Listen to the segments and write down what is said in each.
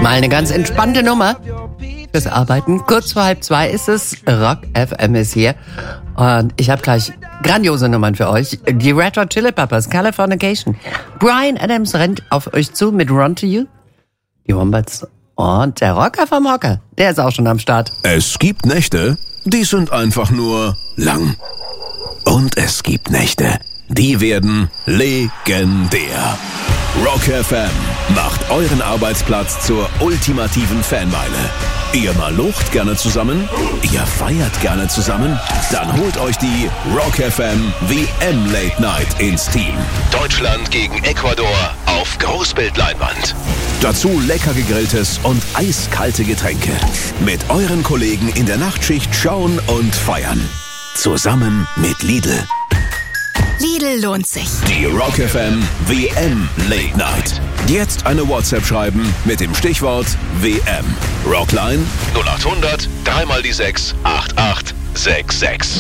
Mal eine ganz entspannte Nummer fürs Arbeiten. Kurz vor 1:30 ist es. Rock FM ist hier. Und ich habe gleich grandiose Nummern für euch. Die Red Hot Chili Peppers, Californication. Bryan Adams rennt auf euch zu mit Run to You. Die Wombats und der Rocker vom Hocker. Der ist auch schon am Start. Es gibt Nächte, die sind einfach nur lang. Und es gibt Nächte, die werden legendär. Rock FM macht euren Arbeitsplatz zur ultimativen Fanmeile. Ihr malocht gerne zusammen? Ihr feiert gerne zusammen? Dann holt euch die Rock FM WM Late Night ins Team. Deutschland gegen Ecuador auf Großbildleinwand. Dazu lecker gegrilltes und eiskalte Getränke. Mit euren Kollegen in der Nachtschicht schauen und feiern. Zusammen mit Lidl. Lidl lohnt sich. Die Rock FM WM Late Night. Jetzt eine WhatsApp schreiben mit dem Stichwort WM. Rockline 0800 3 die 6 8866.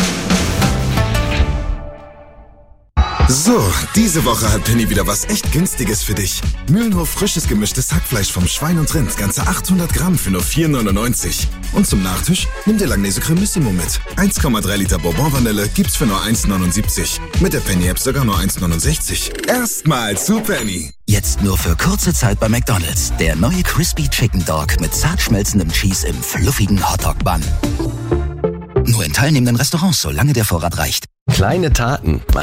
So, diese Woche hat Penny wieder was echt Günstiges für dich. Mühlenhof frisches gemischtes Hackfleisch vom Schwein und Rind, ganze 800 Gramm für nur 4,99. Und zum Nachtisch nimm dir Langnese Cremissimo mit. 1,3 Liter Bourbon-Vanille gibt's für nur 1,79. Mit der Penny-App sogar nur 1,69. Erstmal zu Penny. Jetzt nur für kurze Zeit bei McDonald's. Der neue Crispy Chicken Dog mit zart schmelzendem Cheese im fluffigen Hotdog-Bun. Nur in teilnehmenden Restaurants, solange der Vorrat reicht. Kleine Taten